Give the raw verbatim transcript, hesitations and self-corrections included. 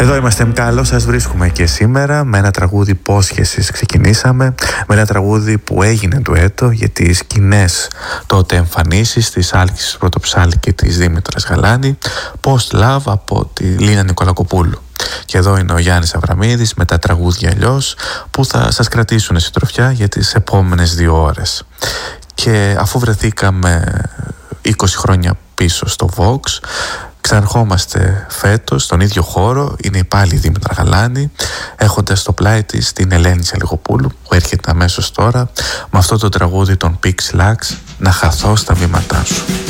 Εδώ είμαστε, καλώς σας βρίσκουμε και σήμερα με ένα τραγούδι υπόσχεσης. Ξεκινήσαμε με ένα τραγούδι που έγινε ντουέτο για τις σκηνές τότε εμφανίσεις της Άλκης Πρωτοψάλη και της Δήμητρας Γαλάνη, Post Love από τη Λίνα Νικολακοπούλου. Και εδώ είναι ο Γιάννης Αβραμίδης με τα τραγούδια αλλιώς, που θα σας κρατήσουν συντροφιά για τις επόμενες δύο ώρες. Και αφού βρεθήκαμε είκοσι χρόνια πίσω στο Vox, ξαναρχόμαστε φέτος στον ίδιο χώρο. Είναι πάλι η Δήμητρα Γαλάνη, έχοντας στο πλάι της την Ελένη Σαλιγοπούλου, που έρχεται αμέσως τώρα με αυτό το τραγούδι των Pix Lax, «Να χαθώ στα βήματά σου».